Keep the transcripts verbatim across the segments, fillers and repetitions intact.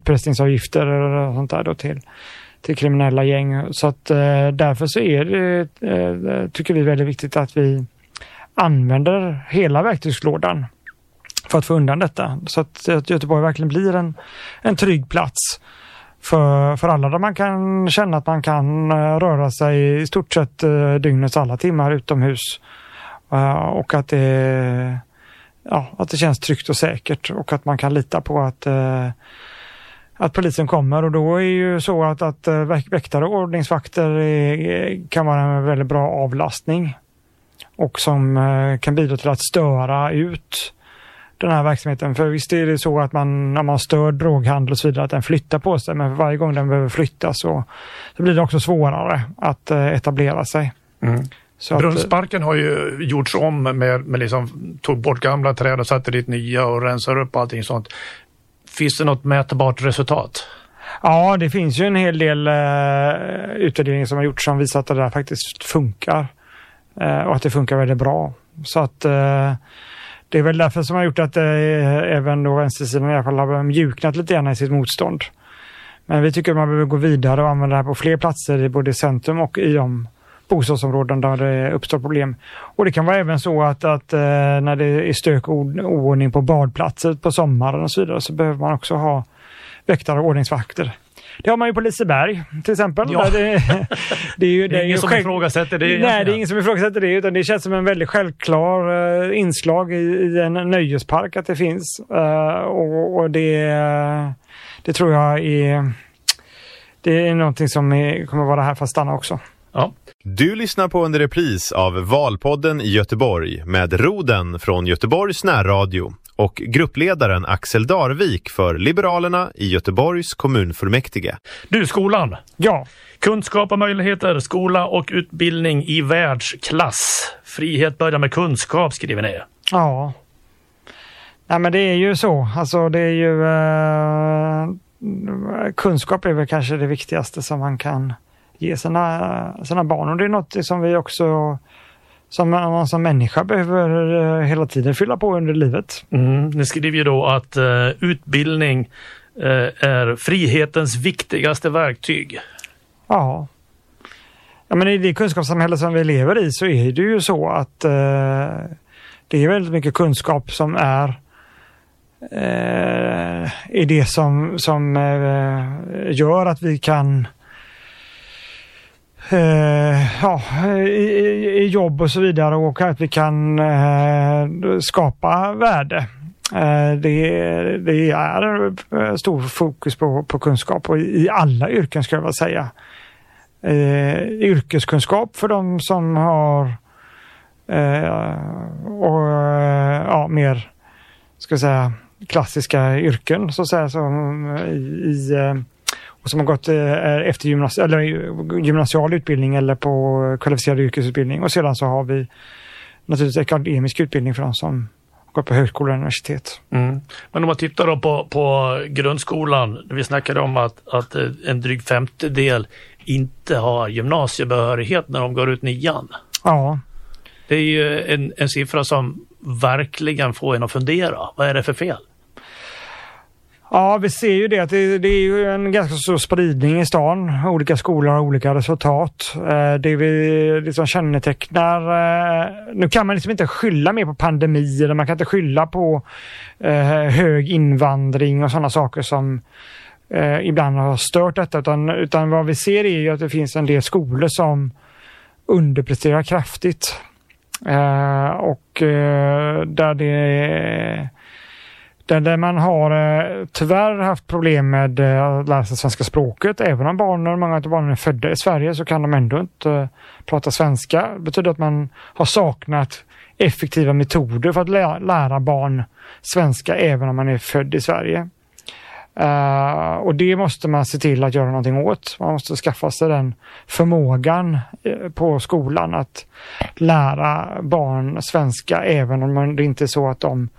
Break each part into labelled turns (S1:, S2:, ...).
S1: utpressningsavgifter och sånt där då till, till kriminella gäng. Så att eh, därför så är det, eh, tycker vi, väldigt viktigt att vi använder hela verktygslådan för att få undan detta. Så att, att Göteborg verkligen blir en, en trygg plats för, för alla, där man kan känna att man kan röra sig i stort sett dygnets alla timmar utomhus. Och att det, ja, att det känns tryggt och säkert, och att man kan lita på att, att polisen kommer. Och då är ju så att, att väktare och ordningsvakter är, kan vara en väldigt bra avlastning, och som kan bidra till att störa ut den här verksamheten. För visst är det så att man, när man stör droghandel och så vidare, att den flyttar på sig, men för varje gång den behöver flytta så, så blir det också svårare att eh, etablera sig.
S2: Mm. Så Brunnsparken att, har ju gjorts om med, med liksom, tog bort gamla träd och satte dit nya och rensar upp allting sånt. Finns det något mätbart resultat?
S1: Ja, det finns ju en hel del eh, utvärderingar som har gjorts som visar att det där faktiskt funkar. Eh, och att det funkar väldigt bra. Så att eh, det är väl därför som har gjort att eh, även då vänstersidan i alla fall har mjuknat lite grann i sitt motstånd. Men vi tycker att man behöver gå vidare och använda det här på fler platser i både centrum och i de bostadsområden där det uppstår problem. Och det kan vara även så att, att eh, när det är stök och oordning på badplatser på sommaren och så vidare, så behöver man också ha väktare och ordningsvakter. Det har man ju på Liseberg till exempel.
S2: Ja.
S1: Det, det är ju,
S2: det är ingen som
S1: själv...
S2: ifrågasätter det.
S1: Nej, det är ingen som ifrågasätter det, utan det känns som en väldigt självklar uh, inslag i, i en nöjespark att det finns. Uh, och, och det, det tror jag är, det är någonting som är, kommer vara här för att stanna också.
S2: Ja.
S3: Du lyssnar på en repris av Valpodden i Göteborg med Roden från Göteborgs närradio och gruppledaren Axel Darvik för Liberalerna i Göteborgs kommunfullmäktige.
S2: Du, skolan.
S1: Ja.
S2: Kunskap och möjligheter, skola och utbildning i världsklass. Frihet börjar med kunskap, skriver ni.
S1: Ja. Nej, men det är ju så. Alltså det är ju eh, kunskap är väl kanske det viktigaste som man kan ge sina, sina barn. Och det är något som vi också som man som människa behöver hela tiden fylla på under livet.
S2: Mm, ni skriver ju då att uh, utbildning uh, är frihetens viktigaste verktyg.
S1: Ja. Ja, men i det kunskapssamhälle som vi lever i så är det ju så att uh, det är väldigt mycket kunskap som är uh, är det som, som uh, gör att vi kan Uh, ja, i, i jobb och så vidare, och att vi kan uh, skapa värde. Uh, det, det är stor fokus på, på kunskap, och i, i alla yrken ska jag väl säga. Uh, yrkeskunskap för de som har uh, och, uh, ja, mer ska jag säga, klassiska yrken så att säga, som i, i uh, och som har gått eh, efter gymnasi- eller, gymnasial utbildning eller på kvalificerad yrkesutbildning. Och sedan så har vi naturligtvis akademisk utbildning för de som går på högskola och universitet.
S2: Mm. Men om man tittar då på, på grundskolan, vi snackade om att, att en dryg femtedel inte har gymnasiebehörighet när de går ut nian.
S1: Ja.
S2: Det är ju en, en siffra som verkligen får en att fundera. Vad är det för fel?
S1: Ja, vi ser ju det att det, det är ju en ganska stor spridning i stan. Olika skolor har olika resultat. Det vi liksom kännetecknar... Nu kan man liksom inte skylla mer på pandemi, eller man kan inte skylla på hög invandring och sådana saker som ibland har stört detta. Utan, utan vad vi ser är ju att det finns en del skolor som underpresterar kraftigt. Och där det... Där man har eh, tyvärr haft problem med eh, att lära sig svenska språket. Även om barnen, många av barnen är födda i Sverige, så kan de ändå inte eh, prata svenska. Det betyder att man har saknat effektiva metoder för att lä- lära barn svenska även om man är född i Sverige. Uh, och det måste man se till att göra någonting åt. Man måste skaffa sig den förmågan eh, på skolan att lära barn svenska även om man, det inte är så att de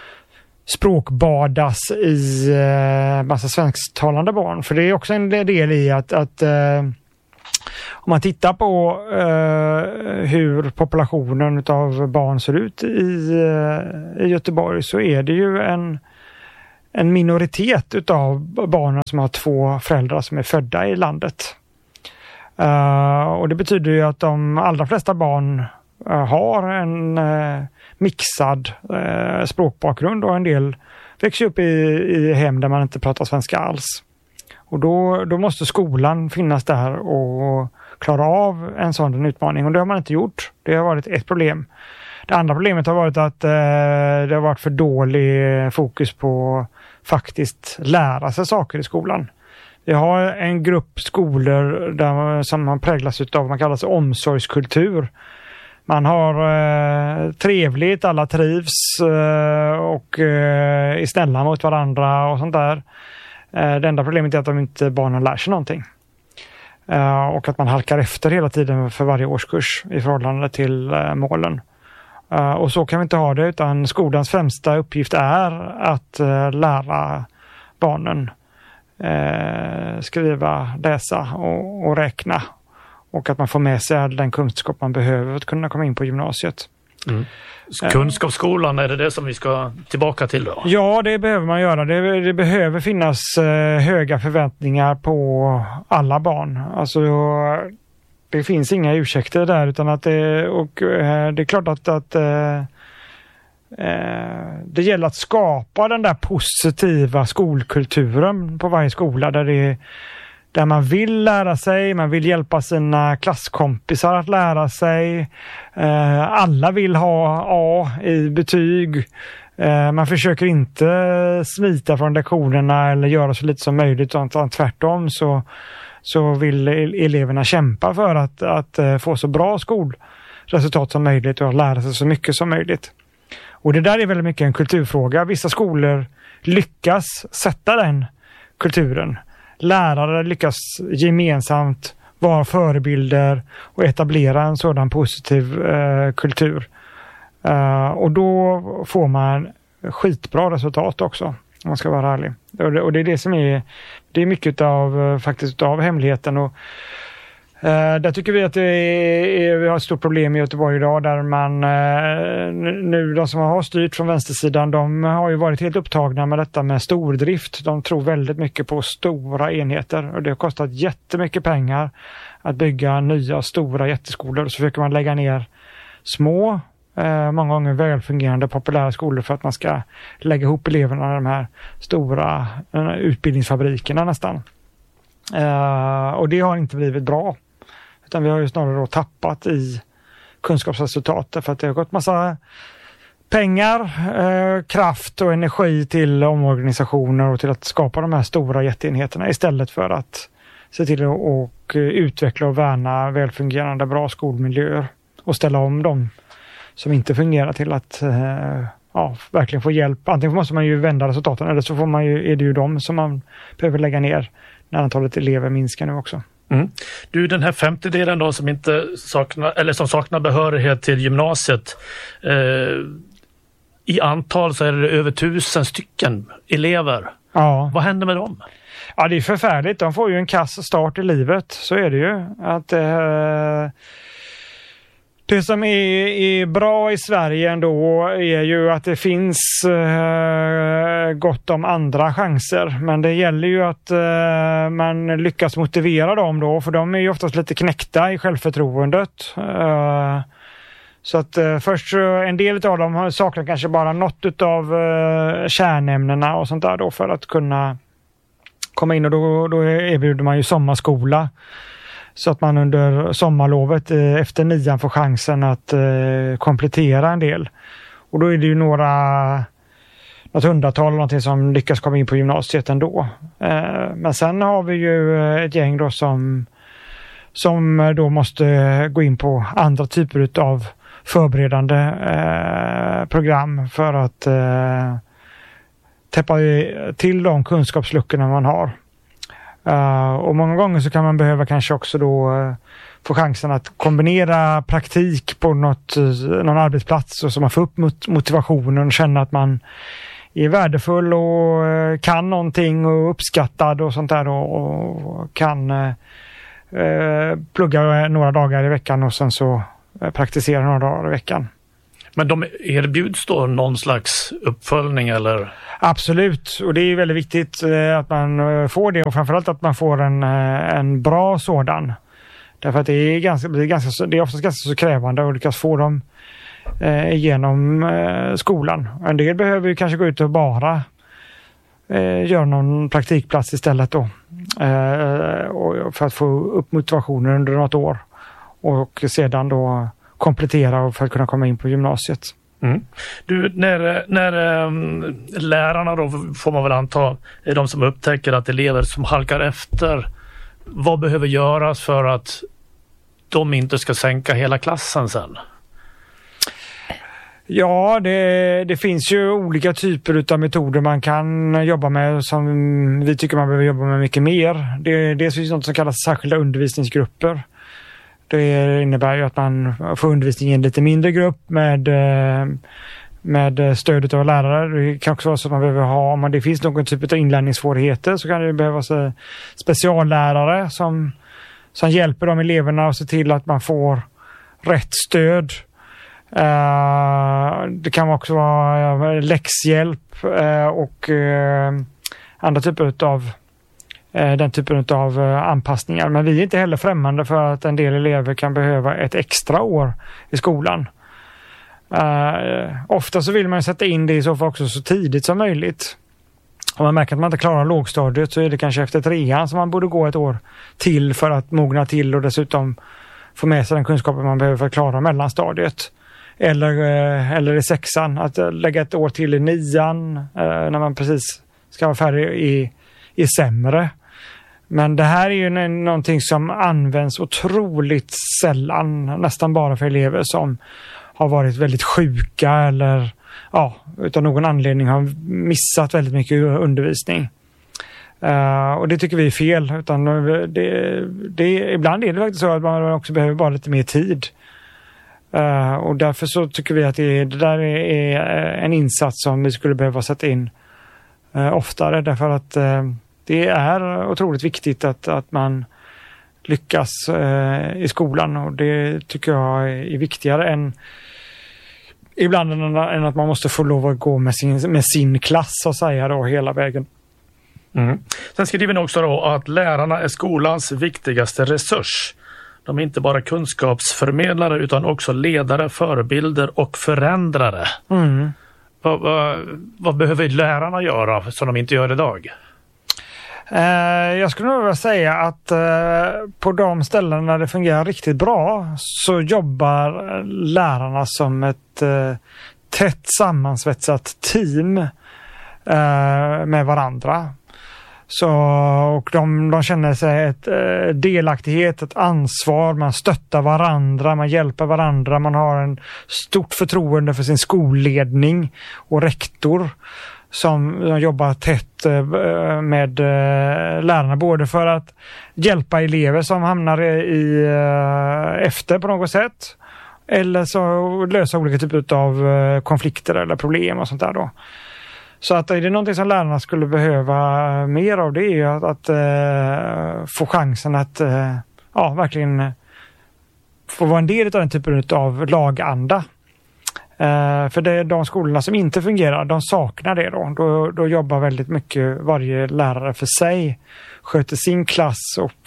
S1: språkbadas i eh, massa svensktalande barn. För det är också en del i att, att eh, om man tittar på eh, hur populationen av barn ser ut i, eh, i Göteborg, så är det ju en, en minoritet utav barnen som har två föräldrar som är födda i landet. Uh, och det betyder ju att de allra flesta barn uh, har en uh, mixad uh, språkbakgrund, och en del växer upp i, i hem där man inte pratar svenska alls. Och då, då måste skolan finnas där och klara av en sån utmaning, och det har man inte gjort. Det har varit ett problem. Det andra problemet har varit att uh, det har varit för dålig fokus på faktiskt lära sig saker i skolan. Vi har en grupp skolor där, som man präglas av, man kallar sig omsorgskultur. Man har eh, trevligt, alla trivs eh, och eh, är snälla mot varandra och sånt där. Eh, det enda problemet är att de inte barnen lär sig någonting. Eh, och att man halkar efter hela tiden för varje årskurs i förhållande till eh, målen. Eh, och så kan vi inte ha det, utan skolans främsta uppgift är att eh, lära barnen Eh, skriva, läsa och, och räkna, och att man får med sig all den kunskap man behöver för att kunna komma in på gymnasiet.
S2: Mm. Kunskapsskolan, är det det som vi ska tillbaka till då?
S1: Ja, det behöver man göra. Det, det behöver finnas eh, höga förväntningar på alla barn. Alltså, det finns inga ursäkter där, utan att det, och, eh, det är klart att, att eh, det gäller att skapa den där positiva skolkulturen på varje skola, där, det, där man vill lära sig, man vill hjälpa sina klasskompisar att lära sig. Alla vill ha A i betyg. Man försöker inte smita från lektionerna eller göra så lite som möjligt, utan tvärtom så, så vill eleverna kämpa för att, att få så bra skolresultat som möjligt och lära sig så mycket som möjligt. Och det där är väldigt mycket en kulturfråga. Vissa skolor lyckas sätta den kulturen. Lärare lyckas gemensamt vara förebilder och etablera en sådan positiv eh, kultur. Uh, och då får man skitbra resultat också, om man ska vara ärlig. Och det, och det är det som är, det är mycket av, faktiskt av hemligheten. Och Uh, där tycker vi att det är, vi har ett stort problem i Göteborg idag, där man uh, nu, de som har styrt från vänstersidan, de har ju varit helt upptagna med detta med stordrift. De tror väldigt mycket på stora enheter, och det har kostat jättemycket pengar att bygga nya stora jätteskolor. Så försöker man lägga ner små, uh, många gånger välfungerande populära skolor för att man ska lägga ihop eleverna i de här stora uh, utbildningsfabrikerna nästan. Uh, och det har inte blivit bra. Utan vi har ju snarare då tappat i kunskapsresultat, för att det har gått massa pengar, eh, kraft och energi till omorganisationer och till att skapa de här stora jätteenheterna, istället för att se till att och utveckla och värna välfungerande bra skolmiljöer och ställa om dem som inte fungerar till att eh, ja, verkligen få hjälp. Antingen måste man ju vända resultaten, eller så får man ju, är det ju dem som man behöver lägga ner när antalet elever minskar nu också.
S2: Mm. Du, den här femtedelen då som inte saknar, eller som saknar behörighet till gymnasiet, eh, i antal så är det över tusen stycken elever.
S1: Ja.
S2: Vad händer med dem?
S1: Ja, det är förfärligt. De får ju en kass start i livet, så är det ju. Att eh, det som är, är bra i Sverige ändå är ju att det finns eh, gott om andra chanser. Men det gäller ju att eh, man lyckas motivera dem då, för de är ju oftast lite knäckta i självförtroendet. Eh, så att eh, först en del av dem saknar kanske bara något av eh, kärnämnena och sånt där då, för att kunna komma in, och då, då erbjuder man ju sommarskola. Så att man under sommarlovet eh, efter nian får chansen att eh, komplettera en del. Och då är det ju några, något hundratal eller någonting som lyckas komma in på gymnasiet ändå. Eh, men sen har vi ju ett gäng då som, som då måste gå in på andra typer av förberedande eh, program för att eh, täppa till de kunskapsluckorna man har. Uh, och många gånger så kan man behöva kanske också då uh, få chansen att kombinera praktik på något, uh, någon arbetsplats, och så man får upp mot motivationen och känna att man är värdefull och uh, kan någonting och uppskattad och sånt där, och, och kan uh, uh, plugga några dagar i veckan och sen så uh, praktisera några dagar i veckan.
S2: Men de erbjuds då någon slags uppföljning eller?
S1: Absolut, och det är väldigt viktigt att man får det och framförallt att man får en, en bra sådan. Därför att det är, ganska, det är, ganska, det är oftast ganska så krävande att lyckas få dem eh, genom eh, skolan. En del behöver ju kanske gå ut och bara eh, göra någon praktikplats istället då. Eh, och för att få upp motivationen under något år. Och sedan då komplettera för att kunna komma in på gymnasiet.
S2: Mm. Du, när, när um, lärarna då får man väl anta är de som upptäcker att elever som halkar efter, vad behöver göras för att de inte ska sänka hela klassen sen?
S1: Ja, det, det finns ju olika typer av metoder man kan jobba med som vi tycker man behöver jobba med mycket mer. Det, det finns något som kallas särskilda undervisningsgrupper. Det innebär ju att man får undervisning i en lite mindre grupp med, med stöd av lärare. Det kan också vara så att man behöver ha, om det finns någon typ av inlärningssvårigheter så kan det behövas speciallärare som, som hjälper de eleverna och ser till att man får rätt stöd. Det kan också vara läxhjälp och andra typer av den typen av anpassningar. Men vi är inte heller främmande för att en del elever kan behöva ett extra år i skolan. Uh, ofta så vill man sätta in det i så fall också så tidigt som möjligt. Om man märker att man inte klarar lågstadiet så är det kanske efter trean som man borde gå ett år till för att mogna till och dessutom få med sig den kunskapen man behöver för att klara mellanstadiet. Eller, uh, eller i sexan, att lägga ett år till i nian uh, när man precis ska vara färdig i, i sämre. Men det här är ju någonting som används otroligt sällan, nästan bara för elever som har varit väldigt sjuka eller ja, utav någon anledning har missat väldigt mycket undervisning. Uh, och det tycker vi är fel. Utan det, det, ibland är det faktiskt så att man också behöver bara lite mer tid. Uh, och därför så tycker vi att det, det där är, är en insats som vi skulle behöva sätta in uh, oftare. Därför att uh, det är otroligt viktigt att, att man lyckas uh, i skolan. Och det tycker jag är viktigare än ibland än att man måste få lov att gå med sin, med sin klass så att säga då, hela vägen.
S2: Mm. Sen skriver ni också då att lärarna är skolans viktigaste resurs. De är inte bara kunskapsförmedlare utan också ledare, förebilder och förändrare.
S1: Mm.
S2: Vad, vad, vad behöver lärarna göra som de inte gör idag?
S1: Eh, jag skulle nog vilja säga att eh, på de ställen där det fungerar riktigt bra så jobbar lärarna som ett eh, tätt sammansvetsat team eh, med varandra. Så, och de, de känner sig ett eh, delaktighet, ett ansvar, man stöttar varandra, man hjälper varandra, man har en stort förtroende för sin skolledning och rektor som, som jobbar tätt eh, med eh, lärarna, både för att hjälpa elever som hamnar i eh, efter på något sätt eller så lösa olika typer av eh, konflikter eller problem och sånt där då. Så att är det någonting som lärarna skulle behöva mer av, det är ju att, att uh, få chansen att uh, ja, verkligen få vara en del av den typen av laganda. Uh, för det är de skolorna som inte fungerar, de saknar det då. Då, då jobbar väldigt mycket varje lärare för sig, sköter sin klass och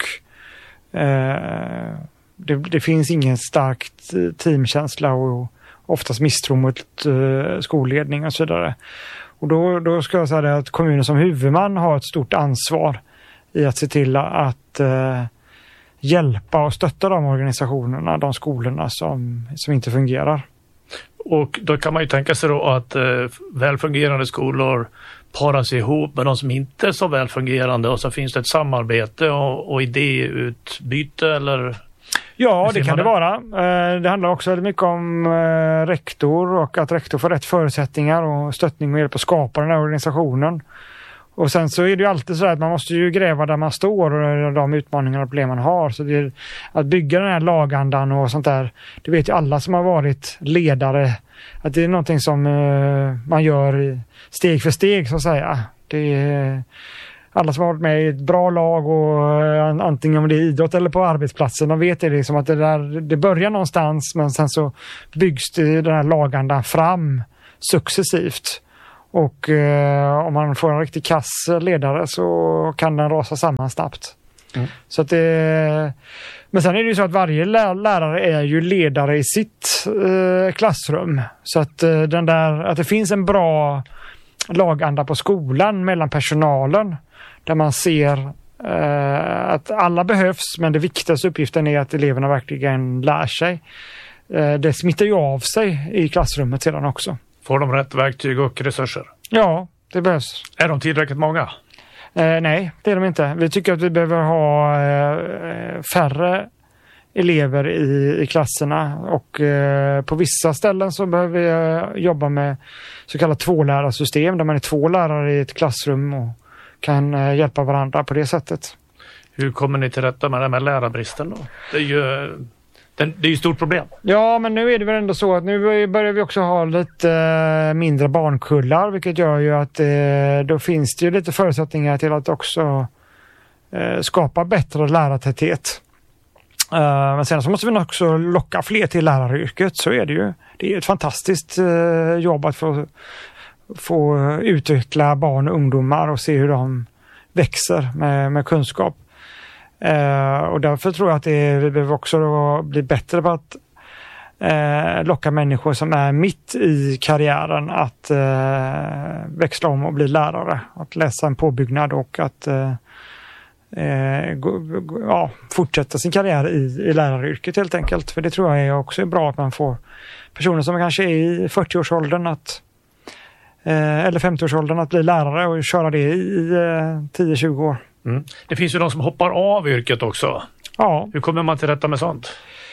S1: uh, det, det finns ingen stark teamkänsla och oftast misstro mot uh, skolledning och så vidare. Och då, då ska jag säga att kommunen som huvudman har ett stort ansvar i att se till att eh, hjälpa och stötta de organisationerna, de skolorna som, som inte fungerar.
S2: Och då kan man ju tänka sig då att eh, välfungerande skolor paras ihop med de som inte är så välfungerande och så finns det ett samarbete och, och idéutbyte eller...
S1: Ja, det kan det vara. Det handlar också väldigt mycket om rektor och att rektor får rätt förutsättningar och stöttning med hjälp att skapa den här organisationen. Och sen så är det ju alltid så att man måste ju gräva där man står och de utmaningar och problem man har. Så det är att bygga den här lagandan och sånt där, det vet ju alla som har varit ledare, att det är någonting som man gör steg för steg så att säga. Det är, alla som har varit med i ett bra lag och uh, antingen om det är idrott eller på arbetsplatsen, de vet det liksom att det, där, det börjar någonstans men sen så byggs det den här lagandan fram successivt. Och uh, om man får en riktigt kass ledare så kan den rasa samman snabbt. Mm. Så att det, men sen är det ju så att varje lärare är ju ledare i sitt uh, klassrum. Så att, uh, den där, att det finns en bra laganda på skolan mellan personalen där man ser uh, att alla behövs, men det viktigaste uppgiften är att eleverna verkligen lär sig. Uh, det smittar ju av sig i klassrummet sedan också.
S2: Får de rätt verktyg och resurser?
S1: Ja, det behövs.
S2: Är de tillräckligt många?
S1: Eh, nej, det är de inte. Vi tycker att vi behöver ha eh, färre elever i, i klasserna och eh, på vissa ställen så behöver vi eh, jobba med så kallat tvålärarsystem där man är två lärare i ett klassrum och kan eh, hjälpa varandra på det sättet.
S2: Hur kommer ni till rätta med det med lärarbristen då? Det är ju, det är ju ett stort problem.
S1: Ja, men nu är det väl ändå så att nu börjar vi också ha lite eh, mindre barnkullar, vilket gör ju att eh, då finns det ju lite förutsättningar till att också eh, skapa bättre lärartäthet. Uh, men sen så måste vi också locka fler till läraryrket, så är det ju. Det är ett fantastiskt uh, jobb att få, få utveckla barn och ungdomar och se hur de växer med, med kunskap. Uh, och därför tror jag att det, vi behöver också bli bättre på att uh, locka människor som är mitt i karriären att uh, växla om och bli lärare. Att läsa en påbyggnad och att uh, Eh, go, go, ja, fortsätta sin karriär i, i läraryrket helt enkelt. För det tror jag är också är bra att man får personer som kanske är i fyrtioårsåldern att, eh, eller femtioårsåldern att bli lärare och köra det i eh, tio till tjugo år.
S2: Mm. Det finns ju de som hoppar av yrket också.
S1: Ja.
S2: Hur kommer man till rätta med sånt?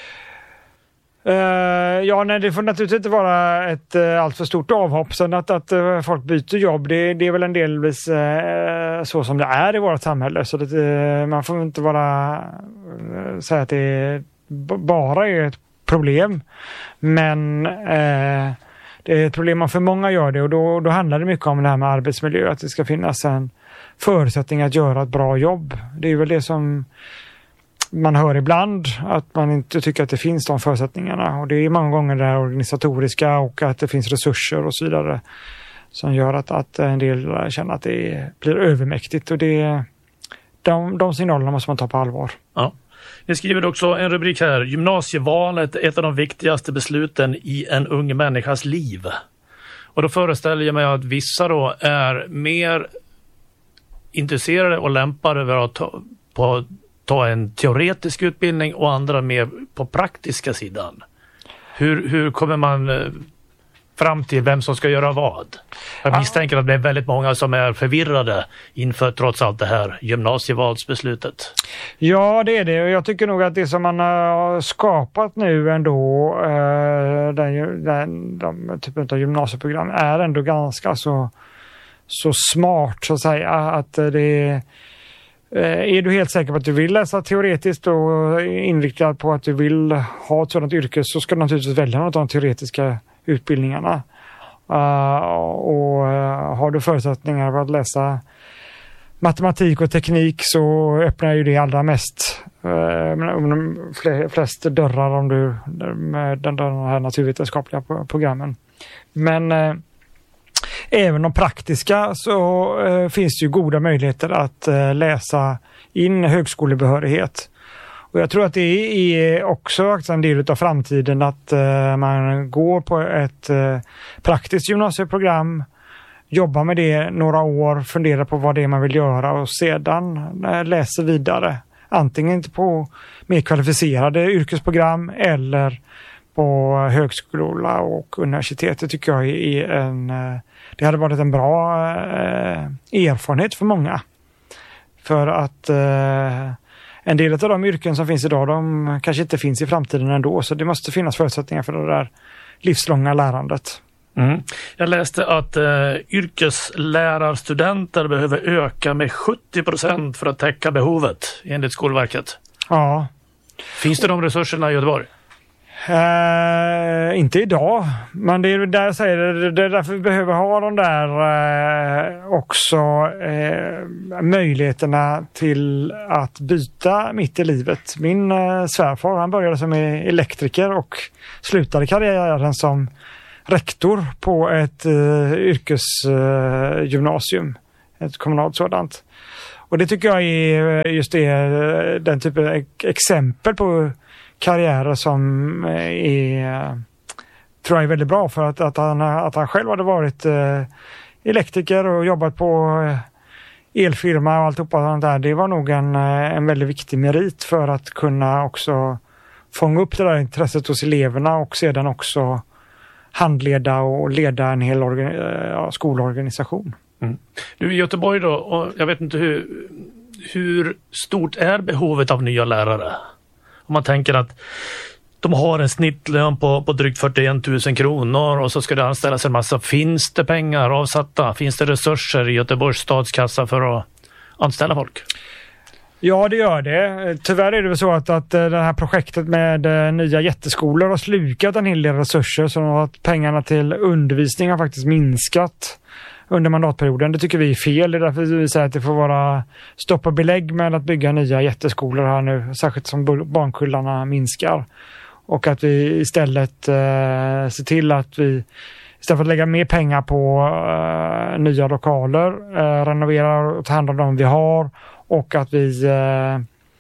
S1: Uh, ja, nej, det får naturligtvis inte vara ett uh, allt för stort avhopp. Så att, att uh, folk byter jobb, det, det är väl en delvis uh, så som det är i vårt samhälle. Så det, uh, man får inte bara uh, säga att det b- bara är ett problem. Men uh, det är ett problem om för många gör det. Och då, då handlar det mycket om det här med arbetsmiljö. Att det ska finnas en förutsättning att göra ett bra jobb. Det är väl det som man hör ibland, att man inte tycker att det finns de förutsättningarna. Och det är många gånger det här organisatoriska och att det finns resurser och så vidare som gör att, att en del känner att det blir övermäktigt. Och det, de, de signalerna måste man ta på allvar.
S2: Ja. Ni skriver också en rubrik här: gymnasievalet är ett av de viktigaste besluten i en ung människas liv. Och då föreställer jag mig att vissa då är mer intresserade och lämpade över att ta, på ta en teoretisk utbildning och andra mer på praktiska sidan. Hur, hur kommer man eh, fram till vem som ska göra vad? Jag misstänker att det är väldigt många som är förvirrade inför trots allt det här gymnasievalsbeslutet.
S1: Ja, det är det. Och jag tycker nog att det som man har skapat nu ändå, eh, den, den, de typen av gymnasieprogram är ändå ganska så, så smart så att säga. Att det är Är du helt säker på att du vill läsa teoretiskt och inriktad på att du vill ha ett sådant yrke, så ska du naturligtvis välja något av de teoretiska utbildningarna. Uh, och uh, har du förutsättningar för att läsa matematik och teknik så öppnar ju det allra mest uh, flest dörrar om du med den, den här naturvetenskapliga programmen. Men uh, även de praktiska så uh, finns det ju goda möjligheter att uh, läsa in högskolebehörighet. Och jag tror att det är också en del av framtiden att uh, man går på ett uh, praktiskt gymnasieprogram, jobbar med det några år, funderar på vad det är man vill göra och sedan uh, läser vidare. Antingen på mer kvalificerade yrkesprogram eller på högskola och universitet. Det tycker jag är en, det hade varit en bra erfarenhet för många. För att en del av de yrken som finns idag, de kanske inte finns i framtiden ändå. Så det måste finnas förutsättningar för det där livslånga lärandet.
S2: Mm. Jag läste att eh, yrkeslärarstudenter behöver öka med sjuttio procent för att täcka behovet enligt Skolverket.
S1: Ja.
S2: Finns det de resurserna i Göteborg?
S1: Uh, inte idag, men det är där jag säger det, det är därför vi behöver ha de där uh, också uh, möjligheterna till att byta mitt i livet. Min uh, svärfar, han började som elektriker och slutade karriären som rektor på ett uh, yrkesgymnasium, uh, ett kommunalt sådant. Och det tycker jag är just det, den typen av exempel på karriärer som är, tror jag är väldigt bra, för att, att, han, att han själv hade varit eh, elektriker och jobbat på elfirma och alltihopa sånt där. Det var nog en, en väldigt viktig merit för att kunna också fånga upp det där intresset hos eleverna och sedan också handleda och leda en hel organ, ja, skolorganisation.
S2: Mm. Du, i Göteborg då, och jag vet inte hur, hur stort är behovet av nya lärare? Om man tänker att de har en snittlön på, på drygt fyrtioen tusen kronor och så ska det anställas en massa. Finns det pengar avsatta? Finns det resurser i Göteborgs stadskassa för att anställa folk?
S1: Ja, det gör det. Tyvärr är det väl så att, att det här projektet med nya jätteskolor har slukat en hel del resurser, så att pengarna till undervisning har faktiskt minskat under mandatperioden. Det tycker vi är fel. Det är därför vi säger att det får vara stopp och belägg med att bygga nya jätteskolor här nu, särskilt som barnkullarna minskar. Och att vi istället eh, ser till att vi istället för att lägga mer pengar på eh, nya lokaler, eh, renoverar och tar hand om dem vi har, och att vi eh,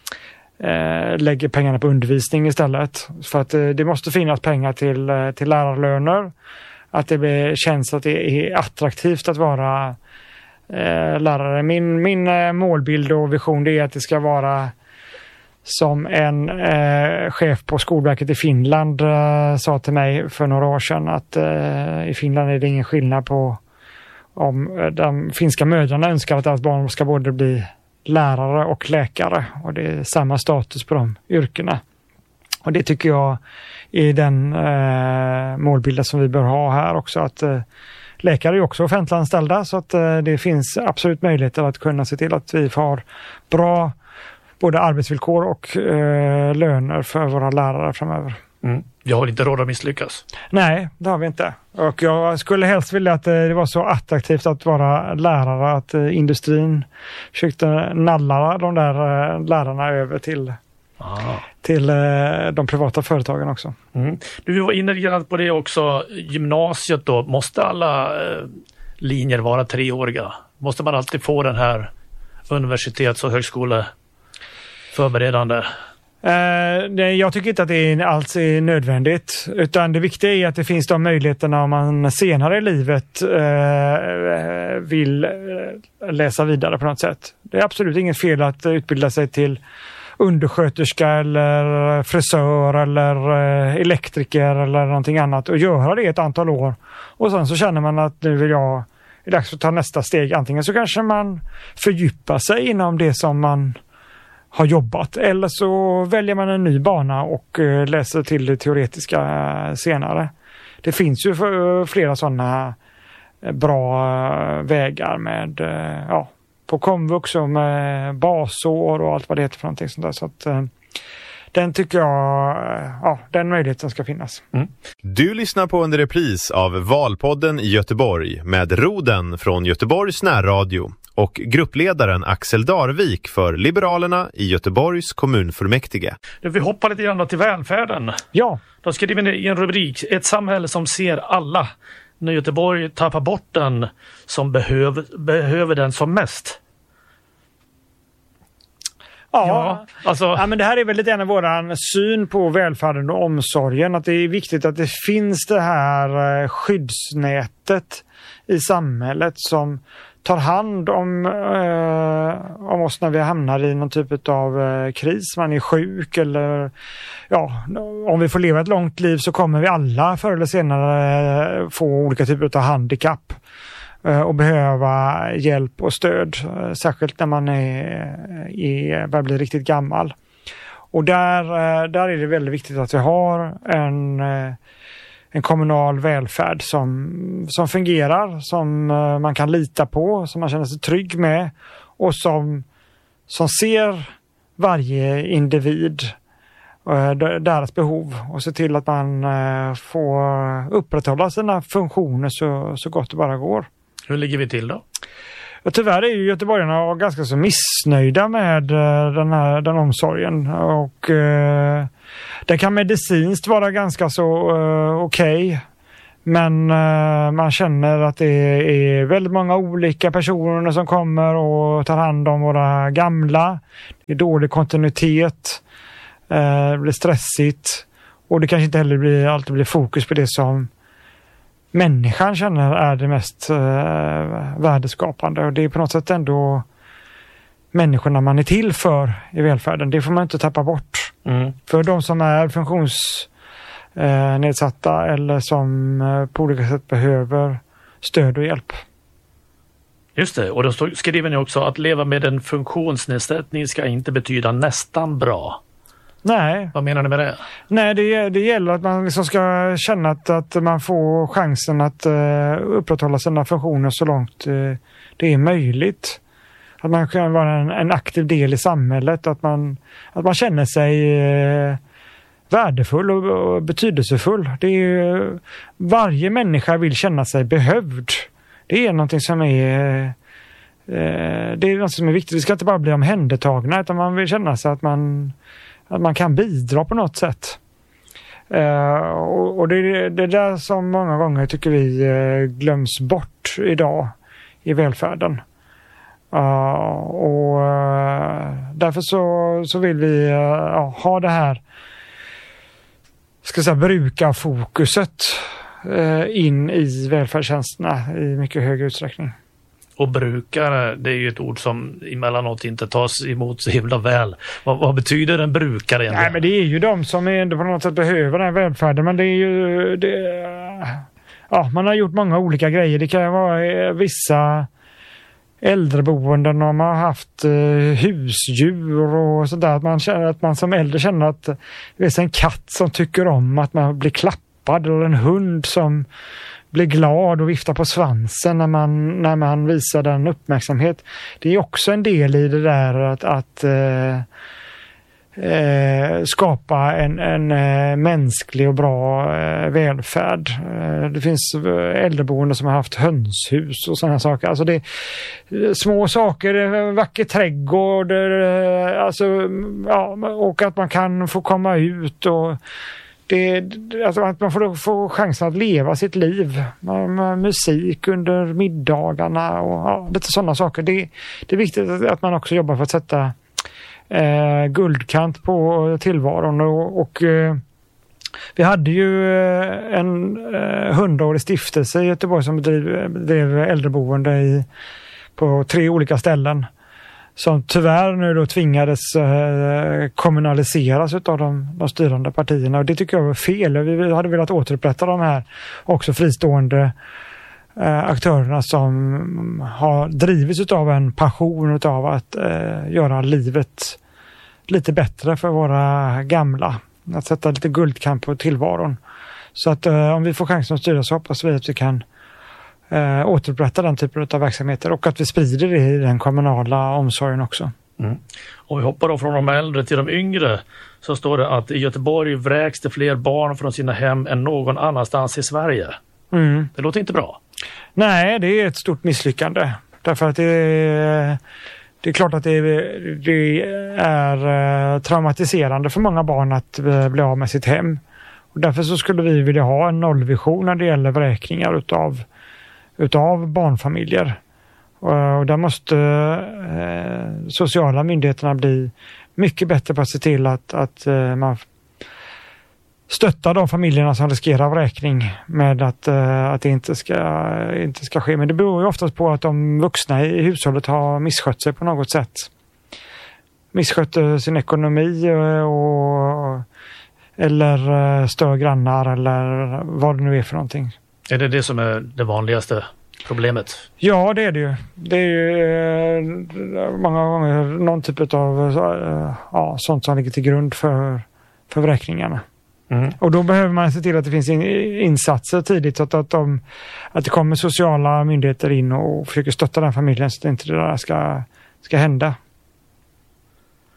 S1: eh, lägger pengarna på undervisning istället. För att eh, det måste finnas pengar till, eh, till lärarlöner. Att det blir, känns att det är attraktivt att vara eh, lärare. Min, min eh, målbild och vision, det är att det ska vara som en eh, chef på Skolverket i Finland eh, sa till mig för några år sedan, att eh, i Finland är det ingen skillnad på om eh, de finska mödrarna önskar att deras barn ska både bli lärare och läkare, och det är samma status på de yrkena. Och det tycker jag är den eh, målbilden som vi bör ha här också, att eh, läkare är också offentliganställda, så att eh, det finns absolut möjligheter att kunna se till att vi får bra både arbetsvillkor och eh, löner för våra lärare framöver.
S2: Mm. Jag har inte råd att misslyckas.
S1: Nej, det har vi inte. Och jag skulle helst vilja att det var så attraktivt att vara lärare att eh, industrin försökte nalla de där eh, lärarna över till Ah. till eh, de privata företagen också.
S2: Mm. Du var inne på det också, gymnasiet då, måste alla eh, linjer vara treåriga? Måste man alltid få den här universitets- och högskoleförberedande?
S1: Eh, nej, jag tycker inte att det alls är nödvändigt, utan det viktiga är att det finns de möjligheterna om man senare i livet eh, vill läsa vidare på något sätt. Det är absolut inget fel att utbilda sig till undersköterska eller frisör eller eh, elektriker eller någonting annat och göra det ett antal år. Och sen så känner man att nu vill jag, är dags att ta nästa steg. Antingen så kanske man fördjupar sig inom det som man har jobbat, eller så väljer man en ny bana och eh, läser till det teoretiska eh, senare. Det finns ju för, flera sådana eh, bra eh, vägar med eh, ja, på komvux och med basår och allt vad det heter för någonting sånt där. Så att, eh, den tycker jag, eh, ja, den möjligheten ska finnas.
S3: Mm. Du lyssnar på en repris av Valpodden i Göteborg med Roden från Göteborgs närradio och gruppledaren Axel Darvik för Liberalerna i Göteborgs kommunfullmäktige.
S2: Vi hoppar lite grann till välfärden.
S1: Ja.
S2: Då skriver ni i en rubrik: ett samhälle som ser alla. När Göteborg tappar bort den som behöver, behöver den som mest.
S1: Ja,
S2: ja, alltså...
S1: ja, men det här är väl lite grann våran syn på välfärden och omsorgen. Att det är viktigt att det finns det här skyddsnätet i samhället som tar hand om, eh, om oss när vi hamnar i någon typ av eh, kris. Man är sjuk eller ja, om vi får leva ett långt liv så kommer vi alla förr eller senare eh, få olika typer av handikapp eh, och behöva hjälp och stöd. Eh, särskilt när man är, är, börjar bli riktigt gammal. Och där, eh, där är det väldigt viktigt att vi har en eh, en kommunal välfärd som, som fungerar, som uh, man kan lita på, som man känner sig trygg med och som, som ser varje individ deras behov och se till att man får upprätthålla sina funktioner så, så gott det bara går.
S2: Hur ligger vi till då?
S1: Och tyvärr är ju göteborgarna ganska så missnöjda med den här den omsorgen och eh, det kan medicinskt vara ganska så eh, okej. Okay. Men eh, man känner att det är väldigt många olika personer som kommer och tar hand om våra gamla. Det är dålig kontinuitet. Eh, det blir stressigt. Och det kanske inte heller blir, alltid blir fokus på det som människan känner är det mest eh, värdeskapande. Och det är på något sätt ändå människorna man är till för i välfärden. Det får man inte tappa bort. Mm. För de som är funktions Eh, nedsatta eller som eh, på olika sätt behöver stöd och hjälp.
S2: Just det, och då skriver ni också att leva med en funktionsnedsättning ska inte betyda nästan bra.
S1: Nej.
S2: Vad menar ni med det?
S1: Nej, det, det gäller att man liksom ska känna att, att man får chansen att uh, upprätthålla sina funktioner så långt uh, det är möjligt. Att man kan vara en, en aktiv del i samhället, att man, att man känner sig uh, värdefull och, och betydelsefull. Det är ju, varje människa vill känna sig behövd. Det är någonting som är eh, det är något som är viktigt. Vi ska inte bara bli omhändertagna utan man vill känna sig att man, att man kan bidra på något sätt. Eh, och och det är det där som många gånger tycker vi eh, glöms bort idag i välfärden. Uh, och uh, därför så, så vill vi uh, ha det här ska säga, bruka fokuset eh, in i välfärdstjänsterna i mycket högre utsträckning.
S2: Och brukare, det är ju ett ord som emellanåt inte tas emot så himla väl. Vad, vad betyder en brukare egentligen?
S1: Nej, men det är ju de som ändå på något sätt behöver den här välfärden, men det är ju det, ja, man har gjort många olika grejer. Det kan vara vissa äldreboenden och man har haft eh, husdjur och sådär. Att man känner att man som äldre känner att det är en katt som tycker om att man blir klappad eller en hund som blir glad och viftar på svansen när man, när man visar den uppmärksamhet. Det är också en del i det där att, att eh, eh, skapa en, en eh, mänsklig och bra eh, välfärd. Eh, det finns äldreboende som har haft hönshus och sådana saker. Alltså det är små saker, vacker trädgård, eh, alltså, ja, och att man kan få komma ut och det, alltså att man får, får chansen att leva sitt liv med, med musik under middagarna och ja, lite sådana saker. Det, det är viktigt att, att man också jobbar för att sätta Eh, guldkant på tillvaron och, och eh, vi hade ju en eh, hundårig stiftelse i Göteborg som bedrev, bedrev äldreboende i, på tre olika ställen som tyvärr nu då tvingades eh, kommunaliseras utav de, de styrande partierna och det tycker jag var fel. Vi hade velat återupprätta de här också fristående Eh, aktörerna som har drivits utav en passion utav att eh, göra livet lite bättre för våra gamla. Att sätta lite guldkant på tillvaron. Så att eh, om vi får chansen att styra så hoppas vi att vi kan eh, återupprätta den typen av verksamheter och att vi sprider det i den kommunala omsorgen också.
S2: Mm. Och vi hoppar då från de äldre till de yngre så står det att i Göteborg vräks det fler barn från sina hem än någon annanstans i Sverige. Mm. Det låter inte bra.
S1: Nej, det är ett stort misslyckande. Därför att det är, det är klart att det är, det är traumatiserande för många barn att bli av med sitt hem. Och därför så skulle vi vilja ha en nollvision när det gäller vräkningar utav, utav barnfamiljer. Och där måste eh, sociala myndigheterna bli mycket bättre på att se till att, att eh, man stötta de familjerna som riskerar vräkning med att, uh, att det inte ska, inte ska ske. Men det beror ju oftast på att de vuxna i hushållet har misskött sig på något sätt. Misskött sin ekonomi och, eller uh, stör grannar eller vad det nu är för någonting.
S2: Är det det som är det vanligaste problemet?
S1: Ja, det är det ju. Det är ju uh, många gånger någon typ av uh, ja, sånt som ligger till grund för, för vräkningarna. Mm. Och då behöver man se till att det finns insatser tidigt så att, att, de, att det kommer sociala myndigheter in och försöker stötta den familjen så att inte det där ska, ska hända.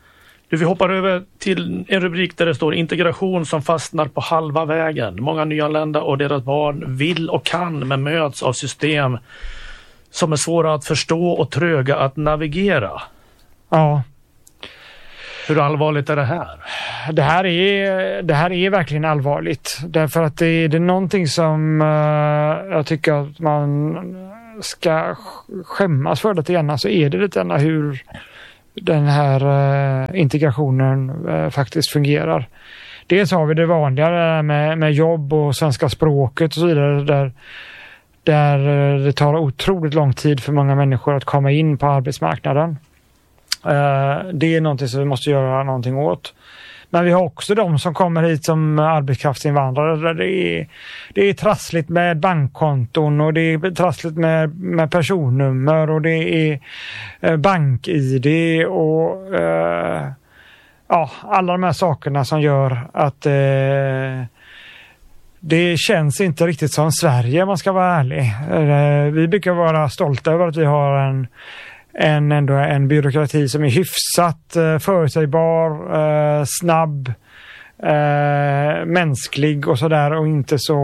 S2: Du, vi hoppar över till en rubrik där det står integration som fastnar på halva vägen. Många nyanlända och deras barn vill och kan men möts av system som är svåra att förstå och tröga att navigera.
S1: Ja.
S2: Hur allvarligt är det här?
S1: Det här är, det här är verkligen allvarligt. Därför att det, det är någonting som uh, jag tycker att man ska skämmas för lite grann. Så är det lite grann hur den här uh, integrationen uh, faktiskt fungerar. Dels har vi det vanliga med, med jobb och svenska språket och så vidare. Där, där det tar otroligt lång tid för många människor att komma in på arbetsmarknaden. Det är någonting som vi måste göra någonting åt. Men vi har också de som kommer hit som arbetskraftsinvandrare där det är, det är trassligt med bankkonton och det är trassligt med, med personnummer och det är bank-I D och eh, ja, alla de här sakerna som gör att eh, det känns inte riktigt som Sverige, man ska vara ärlig. Eh, vi brukar vara stolta över att vi har en En, ändå en byråkrati som är hyfsat eh, förutsägbar, eh, snabb, eh, mänsklig och sådär och inte så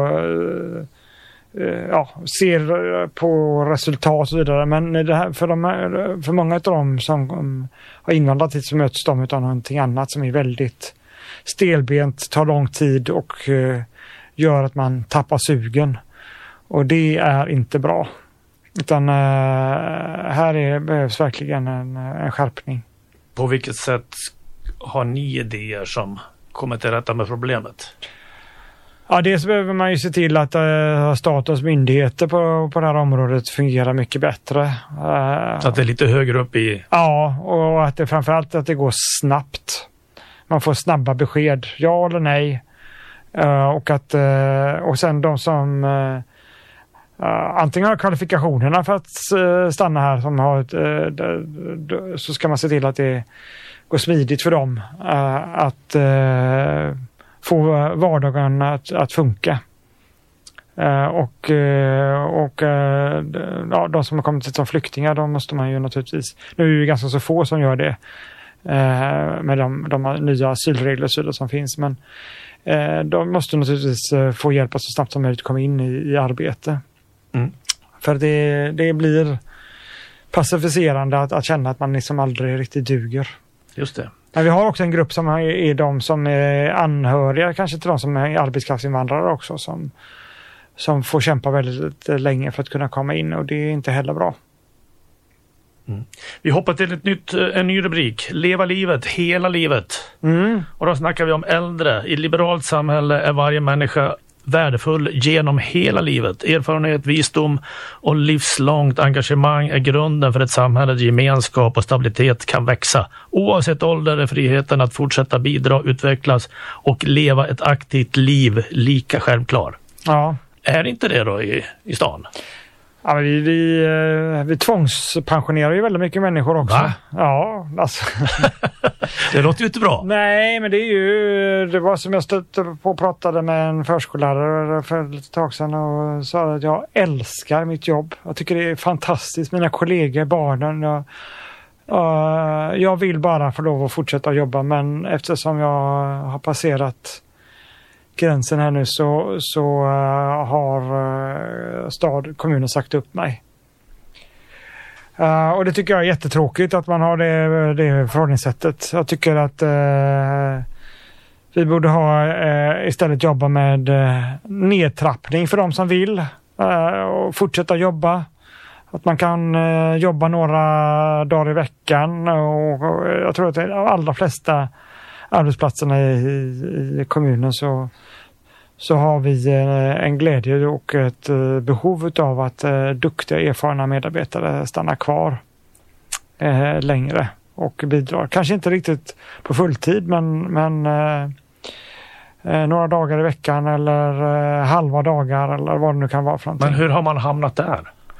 S1: eh, ja, ser på resultat och så vidare. Men det här, för, de, för många av dem som um, har invandrat hit så möts de av någonting annat som är väldigt stelbent, tar lång tid och eh, gör att man tappar sugen. Och det är inte bra. Utan uh, här är, behövs verkligen en, en skärpning.
S2: På vilket sätt har ni idéer som kommer till rätta med problemet?
S1: Ja, dels behöver man ju se till att uh, statens myndigheter på, på det här området fungerar mycket bättre. Uh,
S2: Så att det är lite högre upp i...
S1: Ja, och att det framförallt att det går snabbt. Man får snabba besked, ja eller nej. Uh, och, att, uh, och sen de som... Uh, Uh, antingen har kvalifikationerna för att uh, stanna här som har ett, uh, d- d- så ska man se till att det går smidigt för dem uh, att uh, få vardagen att, att funka. Uh, och uh, och uh, d- ja, de som har kommit hit som flyktingar, de måste man ju naturligtvis, nu är det ju ganska så få som gör det uh, med de, de nya asylregler som finns, men uh, de måste naturligtvis uh, få hjälp att så snabbt som möjligt komma in i, i arbete. Mm. För det, det blir pacificerande att, att känna att man liksom aldrig riktigt duger.
S2: Just det.
S1: Men vi har också en grupp som är, är de som är anhöriga kanske till de som är arbetskraftsinvandrare också som, som får kämpa väldigt länge för att kunna komma in och det är inte heller bra.
S2: Mm. Vi hoppar till ett nytt, en ny rubrik. Leva livet, hela livet. Mm. Och då snackar vi om äldre. I ett liberalt samhälle är varje människa värdefull genom hela livet. Erfarenhet, visdom och livslångt engagemang är grunden för ett samhälle där gemenskap och stabilitet kan växa. Oavsett ålder är friheten att fortsätta bidra, utvecklas och leva ett aktivt liv lika självklar.
S1: Ja.
S2: Är inte det då i, i stan?
S1: Ja, men vi, vi, vi tvångspensionerar ju väldigt mycket människor också.
S2: Va?
S1: Ja, alltså.
S2: Det låter ju inte bra.
S1: Nej, men det är ju, det var som jag stötte på och pratade med en förskollärare för lite tag sedan och sa att jag älskar mitt jobb. Jag tycker det är fantastiskt. Mina kollegor, barnen, jag, uh, jag vill bara få lov att fortsätta jobba, men eftersom jag har passerat gränsen här nu så, så uh, har uh, stad, kommunen sagt upp mig. Uh, och det tycker jag är jättetråkigt att man har det, det förhållningssättet. Jag tycker att uh, vi borde ha uh, istället jobba med uh, nedtrappning för de som vill uh, och fortsätta jobba. Att man kan uh, jobba några dagar i veckan och, och jag tror att de allra flesta arbetsplatserna i, i, i kommunen så, så har vi eh, en glädje och ett eh, behov av att eh, duktiga erfarna medarbetare stannar kvar eh, längre och bidrar. Kanske inte riktigt på fulltid men, men eh, eh, några dagar i veckan eller eh, halva dagar eller vad det nu kan vara för någonting.
S2: Men hur har man hamnat där?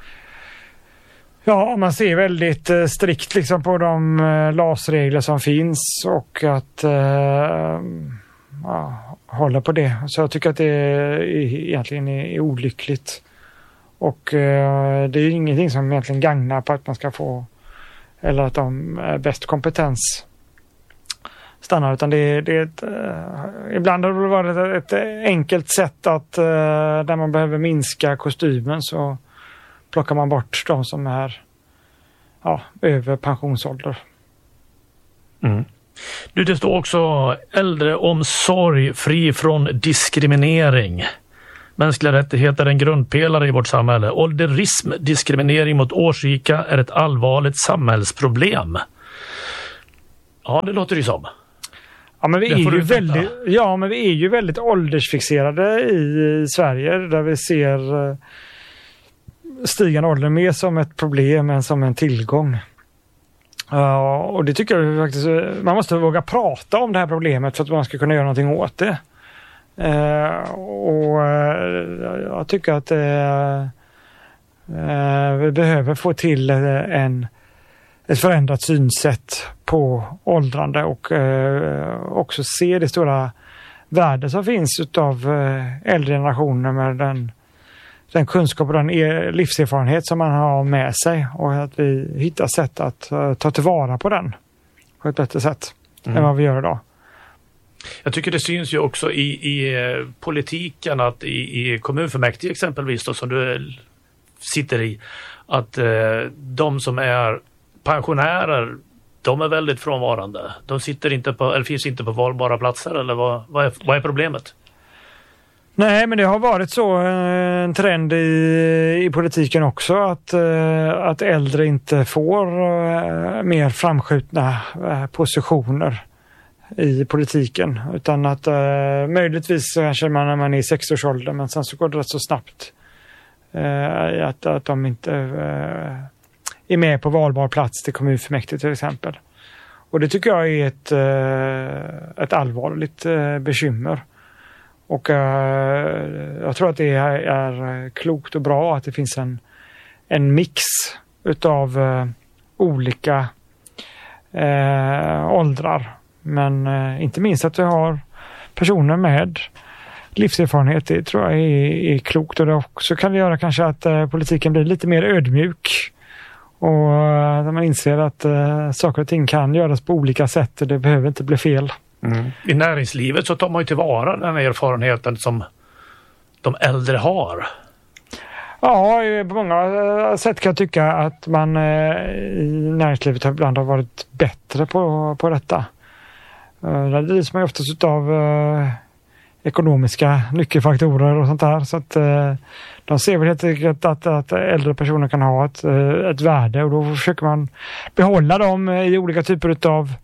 S1: Ja, man ser väldigt eh, strikt liksom på de eh, L A S-regler som finns och att eh, ja, hålla på det. Så jag tycker att det är, egentligen är, är olyckligt. Och eh, det är ingenting som egentligen gagnar på att man ska få eller att de är bäst kompetens. stannar, utan det, det är ett, uh, ibland har det varit ett, ett enkelt sätt att uh, där man behöver minska kostymen så plockar man bort de som är ja, över pensionsålder.
S2: Mm. Du, det står också äldreomsorg fri från diskriminering. Mänskliga rättigheter är en grundpelare i vårt samhälle. Ålderism, diskriminering mot årsrika är ett allvarligt samhällsproblem. Ja, det låter ju som.
S1: Ja, men vi är ju väldigt, ja, men vi är ju väldigt åldersfixerade i, i Sverige, där vi ser uh, stigande ålder mer som ett problem än som en tillgång. Uh, och det tycker jag faktiskt, man måste våga prata om det här problemet för att man ska kunna göra någonting åt det. Uh, och uh, jag tycker att uh, uh, vi behöver få till en, ett förändrat synsätt på åldrande och uh, också se det stora värde som finns utav uh, äldre generationer med den den kunskap och den livserfarenhet som man har med sig, och att vi hittar sätt att uh, ta tillvara på den på ett bättre sätt mm. än vad vi gör idag.
S2: Jag tycker det syns ju också i, i politiken att i, i kommunfullmäktige exempelvis då, som du sitter i, att eh, de som är pensionärer, de är väldigt frånvarande. De sitter inte på, eller finns inte på valbara platser, eller vad, vad, är, vad är problemet?
S1: Nej, men det har varit så en trend i, i politiken också att, att äldre inte får mer framskjutna positioner i politiken, utan att möjligtvis kanske man när man är i sextioårsåldern, men sen så går det rätt så snabbt att, att de inte är med på valbar plats till kommunfullmäktige till exempel. Och det tycker jag är ett, ett allvarligt bekymmer. Och uh, jag tror att det är, är klokt och bra att det finns en, en mix utav uh, olika uh, åldrar. Men uh, inte minst att vi har personer med livserfarenhet, det tror jag är, är klokt. Och det också kan det göra kanske att uh, politiken blir lite mer ödmjuk. Och uh, när man inser att uh, saker och ting kan göras på olika sätt och det behöver inte bli fel.
S2: Mm. I näringslivet så tar man ju tillvara den erfarenheten som de äldre har.
S1: Ja, på många sätt kan jag tycka att man i näringslivet ibland har varit bättre på, på detta. Där drivs man ju oftast av ekonomiska nyckelfaktorer och sånt där. Så att de ser väl helt enkelt att, att äldre personer kan ha ett, ett värde, och då försöker man behålla dem i olika typer av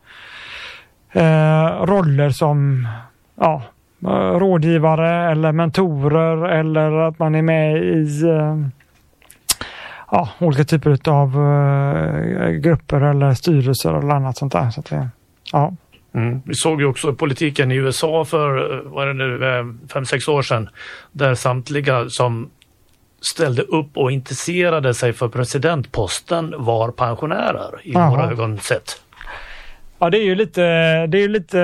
S1: Eh, roller som ja, rådgivare eller mentorer, eller att man är med i eh, ja, olika typer av eh, grupper eller styrelser eller annat sånt där. Så att det, ja.
S2: Mm. Vi såg ju också politiken i U S A för vad är det nu, fem, sex år sedan, där samtliga som ställde upp och intresserade sig för presidentposten var pensionärer i
S1: Aha.
S2: våra ögon sett.
S1: Ja, det är ju lite, det är ju lite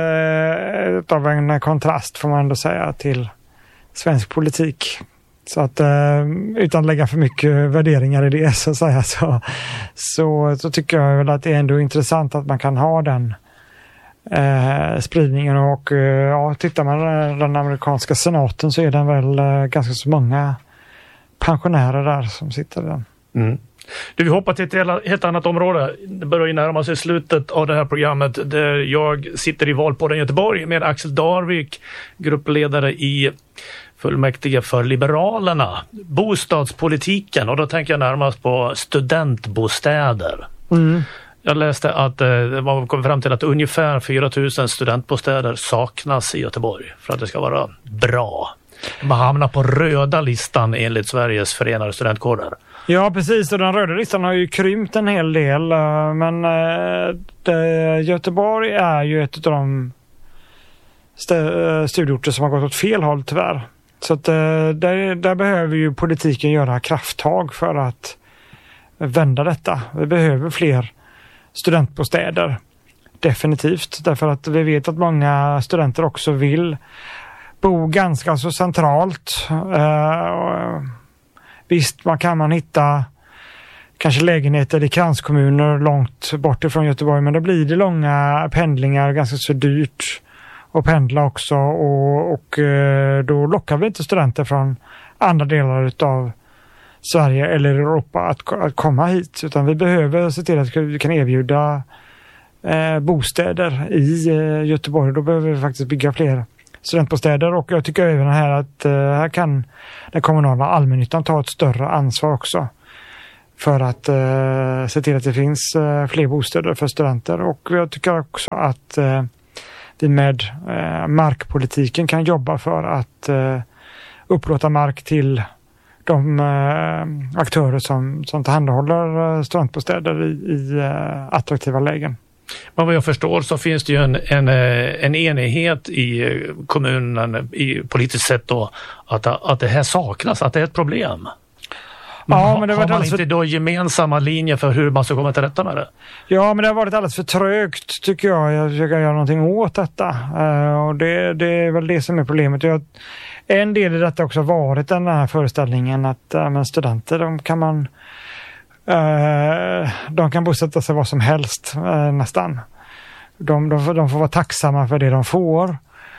S1: äh, av en kontrast får man ändå säga till svensk politik. Så att äh, utan att lägga för mycket värderingar i det så att säga, så, så, så tycker jag väl att det är ändå intressant att man kan ha den äh, spridningen. Och äh, ja, tittar man på den amerikanska senaten så är den väl äh, ganska så många pensionärer där som sitter där.
S2: Mm. Du, vi hoppar till ett helt annat område. Det börjar ju närma sig slutet av det här programmet där jag sitter i Valpodden Göteborg med Axel Darvik, gruppledare i fullmäktige för Liberalerna. Bostadspolitiken, och då tänker jag närmast på studentbostäder. Mm. Jag läste att eh, man kom fram till att ungefär fyra tusen studentbostäder saknas i Göteborg för att det ska vara bra. Man hamnar på röda listan enligt Sveriges förenade studentkårer.
S1: Ja, precis. Och den röda listan har ju krympt en hel del. Men det, Göteborg är ju ett av de st- studieorter som har gått åt fel håll tyvärr. Så att där, där behöver ju politiken göra krafttag för att vända detta. Vi behöver fler studentbostäder. Definitivt. Därför att vi vet att många studenter också vill bo ganska så centralt. Uh, visst, man kan man hitta kanske lägenheter i kranskommuner långt bort ifrån Göteborg, men då blir det långa pendlingar, ganska så dyrt att pendla också, och, och då lockar vi inte studenter från andra delar av Sverige eller Europa att, att komma hit, utan vi behöver se till att vi kan erbjuda eh, bostäder i eh, Göteborg. Då behöver vi faktiskt bygga fler studentbostäder, och jag tycker även här att eh, här kan den kommunala allmännyttan ta ett större ansvar också för att eh, se till att det finns eh, fler bostäder för studenter. Och jag tycker också att eh, vi med eh, markpolitiken kan jobba för att eh, upplåta mark till de eh, aktörer som, som tillhandahåller eh, studentbostäder i, i eh, attraktiva lägen.
S2: Men vad jag förstår så finns det ju en, en, en enighet i kommunen i politiskt sett då att, att det här saknas, att det är ett problem. Men
S1: ja,
S2: ha,
S1: men det
S2: har man
S1: alltså...
S2: inte då gemensamma linjer för hur man ska komma till rätta med det?
S1: Ja, men det har varit alldeles för trögt tycker jag. Jag försöker göra någonting åt detta. Uh, och det, det är väl det som är problemet. Jag, en del i detta också har varit den här föreställningen att uh, men studenter, de kan man uh, de kan bosätta sig vad som helst uh, nästan. De, de, de får vara tacksamma för det de får.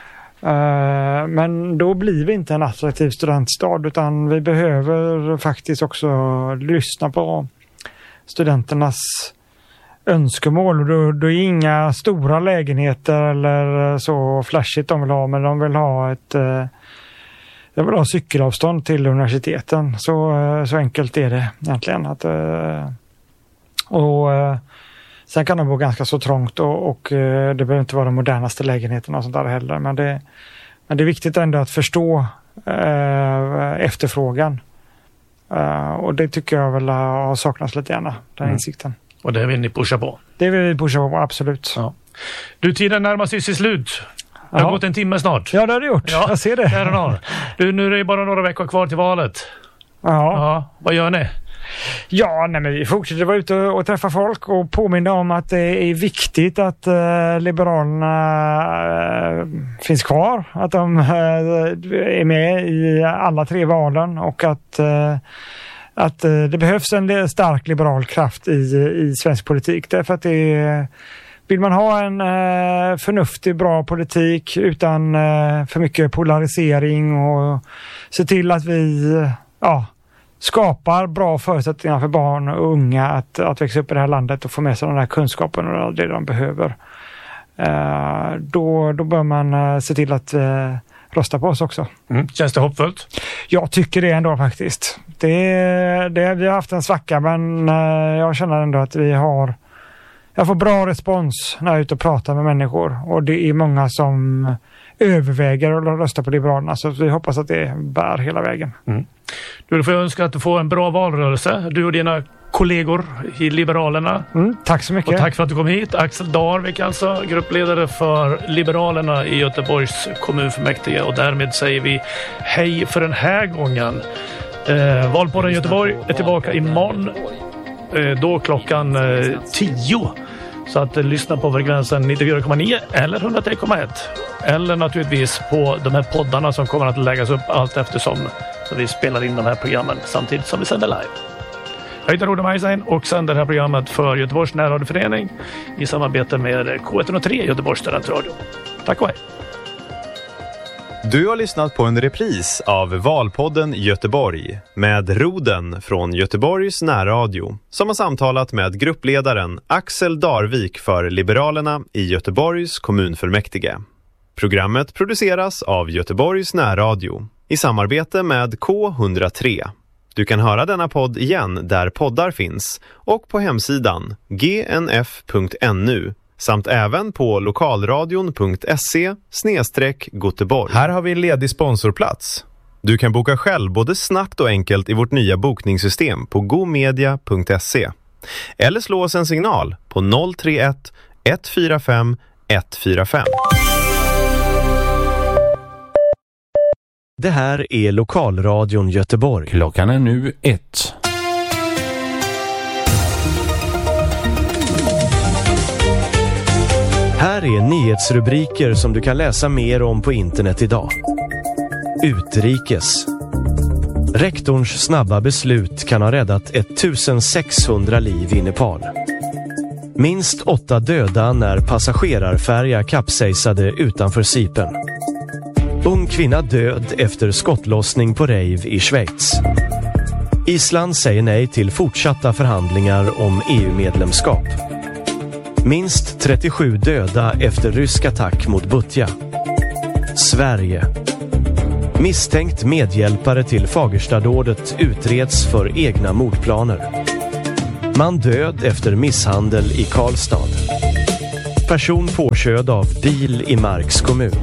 S1: Uh, men då blir vi inte en attraktiv studentstad, utan vi behöver faktiskt också lyssna på studenternas önskemål. Och då, då är inga stora lägenheter eller så flashigt de vill ha, men de vill ha ett uh, de vill ha cykelavstånd till universiteten. Så, uh, så enkelt är det egentligen. Att, uh, och uh, Sen kan de bo ganska så trångt, och, och uh, det behöver inte vara de modernaste lägenheterna och sånt där heller. Men det, men det är viktigt ändå att förstå uh, efterfrågan. Uh, och det tycker jag väl har saknats lite gärna, den mm. insikten.
S2: Och det vill ni pusha på?
S1: Det vill vi pusha på, absolut.
S2: Ja. Du, tiden närmar sig sitt slut. Det har ja. gått en timme snart.
S1: Ja, det har det gjort. Ja, jag ser det.
S2: det har. Du, nu är det bara några veckor kvar till valet.
S1: Ja.
S2: ja vad gör ni?
S1: Ja, nej, men vi fortsätter vara ute och träffa folk och påminna om att det är viktigt att uh, Liberalerna uh, finns kvar. Att de uh, är med i alla tre valen, och att, uh, att uh, det behövs en stark liberal kraft i, i svensk politik. Därför att det är, vill man ha en uh, förnuftig, bra politik utan uh, för mycket polarisering, och se till att vi uh, ja, skapar bra förutsättningar för barn och unga att, att växa upp i det här landet och få med sig den här kunskapen och det de behöver. Uh, då, då bör man uh, se till att uh, rösta på oss också.
S2: Mm. Känns det hoppfullt?
S1: Jag tycker det ändå faktiskt. Det, det, vi har haft en svacka, men uh, jag känner ändå att vi har jag får bra respons när jag är ute och pratar med människor, och det är många som överväger att rösta på Liberalerna, så vi hoppas att det bär hela vägen.
S2: Mm. Du, då får jag önska att du får en bra valrörelse, du och dina kollegor i Liberalerna.
S1: Mm, tack så mycket.
S2: Och tack för att du kom hit. Axel Darvik, alltså gruppledare för Liberalerna i Göteborgs kommunfullmäktige, och därmed säger vi hej för den här gången. Eh, Valpodden Göteborg är tillbaka imorgon, eh, då klockan eh, tio. Så att eh, lyssna på frekvensen nittiofyra komma nio eller hundratre komma ett. Eller naturligtvis på de här poddarna som kommer att läggas upp allt eftersom, så vi spelar in de här programmen samtidigt som vi sänder live. Jag heter Roda Majsain och sänder det här programmet för Göteborgs närradioförening i samarbete med K ett noll tre Göteborgs studentradio. Tack och hej!
S3: Du har lyssnat på en repris av Valpodden Göteborg med Roden från Göteborgs närradio, som har samtalat med gruppledaren Axel Darvik för Liberalerna i Göteborgs kommunfullmäktige. Programmet produceras av Göteborgs närradio i samarbete med K ett noll tre. Du kan höra denna podd igen där poddar finns och på hemsidan g n f punkt n u samt även på lokalradion punkt se snedstreck Göteborg. Här har vi en ledig sponsorplats. Du kan boka själv både snabbt och enkelt i vårt nya bokningssystem på gomedia punkt se. Eller slå oss en signal på noll tre ett ett fyra fem ett fyra fem.
S4: Det här är Lokalradion Göteborg.
S5: Klockan är nu ett.
S4: Här är nyhetsrubriker som du kan läsa mer om på internet idag. Utrikes. Rektorns snabba beslut kan ha räddat ettusensexhundra liv i Nepal. Minst åtta döda när passagerarfärja kapsejsade utanför Cypern. Ung kvinna död efter skottlossning på rave i Schweiz. Island säger nej till fortsatta förhandlingar om E U-medlemskap. Minst trettiosju döda efter rysk attack mot Butja. Sverige. Misstänkt medhjälpare till Fagerstadådet utreds för egna mordplaner. Man död efter misshandel i Karlstad. Person påkörd av bil i Marks kommun.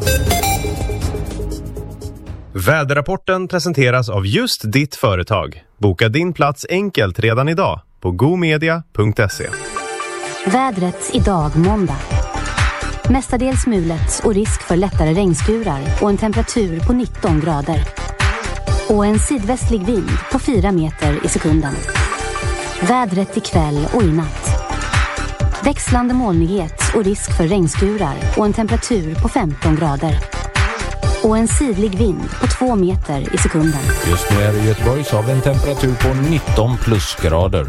S3: Väderrapporten presenteras av just ditt företag. Boka din plats enkelt redan idag på gomedia punkt se.
S6: Vädret idag måndag. Mestadels mulet och risk för lättare regnskurar och en temperatur på nitton grader. Och en sydvästlig vind på fyra meter i sekunden. Vädret ikväll och i natt. Växlande molnighet och risk för regnskurar och en temperatur på femton grader. Och en sydlig vind på två meter i sekunden.
S5: Just nu är det Göteborgs av en temperatur på nitton plusgrader.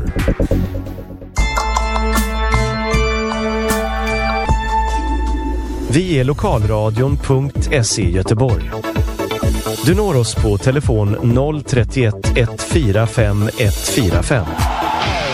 S4: Vi är lokalradion punkt se Göteborg. Du når oss på telefon noll tre ett ett fyra fem ett fyra fem.